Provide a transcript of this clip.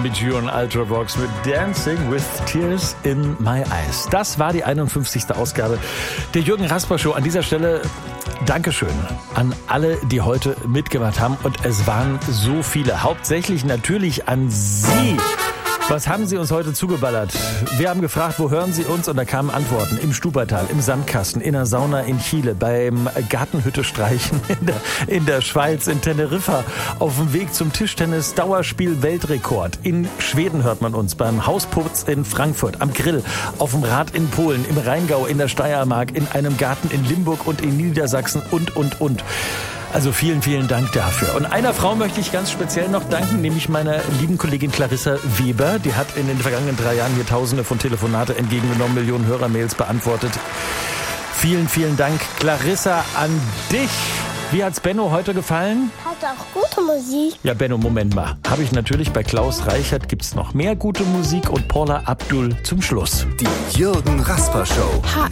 mit You on Ultravox mit Dancing with Tears in My Eyes. Das war die 51. Ausgabe der Jürgen Rasper Show. An dieser Stelle Dankeschön an alle, die heute mitgemacht haben. Und es waren so viele. Hauptsächlich natürlich an Sie. Was haben Sie uns heute zugeballert? Wir haben gefragt, wo hören Sie uns? Und da kamen Antworten. Im Stubaital, im Sandkasten, in der Sauna in Chile, beim Gartenhütte streichen in der Schweiz, in Teneriffa, auf dem Weg zum Tischtennis, Dauerspiel Weltrekord. In Schweden hört man uns, beim Hausputz in Frankfurt, am Grill, auf dem Rad in Polen, im Rheingau, in der Steiermark, in einem Garten in Limburg und in Niedersachsen und. Also vielen, vielen Dank dafür. Und einer Frau möchte ich ganz speziell noch danken, nämlich meiner lieben Kollegin Clarissa Weber. Die hat in den vergangenen 3 Jahren hier Tausende von Telefonate entgegengenommen, Millionen Hörermails beantwortet. Vielen, vielen Dank, Clarissa, an dich. Wie hat's Benno heute gefallen? Hat auch gute Musik. Ja, Benno, Moment mal. Habe ich natürlich bei Klaus Reichert, gibt's noch mehr gute Musik und Paula Abdul zum Schluss. Die Jürgen Rasper Show.